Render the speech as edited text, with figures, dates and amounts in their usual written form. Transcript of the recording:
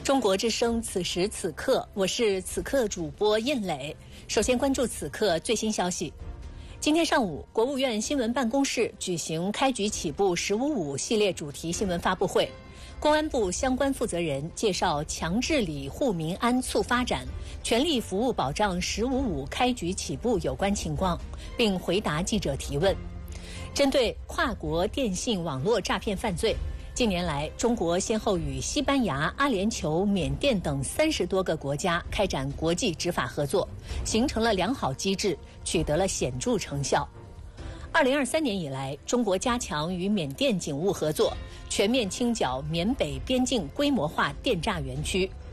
中国之声，此时此刻，我是此刻主播印磊。首先关注此刻最新消息。今天上午，国务院新闻办公室举行开局起步“1055”系列主题新闻发布会。公安部相关负责人介绍强治理护民安促发展、全力服务保障“1055”开局起步有关情况，并回答记者提问。针对跨国电信网络诈骗犯罪，近年来，中国先后与西班牙、阿联酋、缅甸等30多个国家开展国际执法合作，形成了良好机制，取得了显著成效。2023年以来，中国加强与缅甸警务合作，全面清剿缅北边境规模化电诈园区，